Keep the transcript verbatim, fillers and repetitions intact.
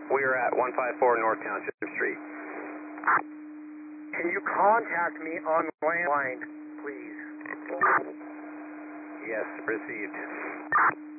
We are at one five four North Township Street. Can you contact me on landline, please? Yes, received.